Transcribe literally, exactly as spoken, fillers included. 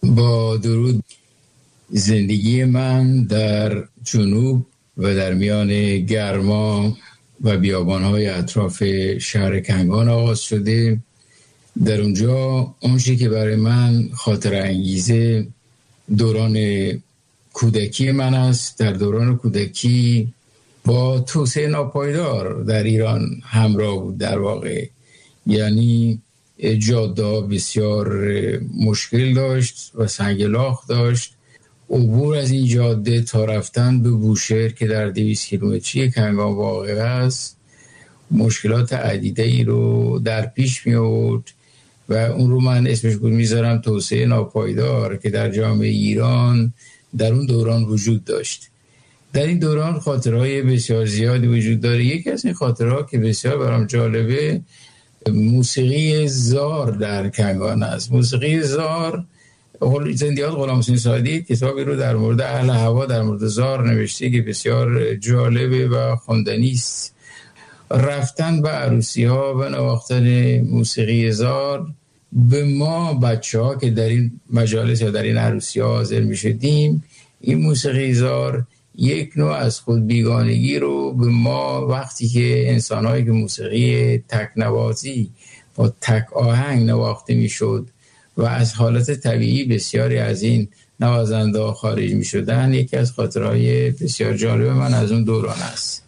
با درود. زندگی من در جنوب و در میان گرما و بیابان‌های اطراف شهر کنگان آغاز شده. در اونجا اونچه که برای من خاطر انگیزه دوران کودکی من است. در دوران کودکی با توسعه ناپایدار در ایران همراه بود. در واقع یعنی جاده بسیار مشکل داشت و سنگلاخ داشت. عبور از این جاده تا رفتن به بوشهر که در دویست کیلومتری کنگان واقع است مشکلات عدیده ای رو در پیش می آورد و اون رو من اسمش بود میذارم توسعه ناپایدار که در جامعه ایران در اون دوران وجود داشت. در این دوران خاطرهای بسیار زیادی وجود داره. یکی از این خاطرها که بسیار برام جالبه موسیقی زار در کنگان است. موسیقی زار، زندیات غلام حسین سعدی کتابی رو در مورد اهل هوا در مورد زار نوشته که بسیار جالبه و خواندنی است. رفتن به عروسی ها و نواختن موسیقی زار به ما بچه ها که در این مجالس یا در این عروسی ها حاضر می شدیم، این موسیقی زار یک نوع از خود بیگانگی رو به ما وقتی که انسان هایی که موسیقی تک نوازی با تک آهنگ نواخته می شد و از حالت طبیعی بسیاری از این نوازنده خارج می شدن، یکی از خاطرهای بسیار جالب من از اون دوران است.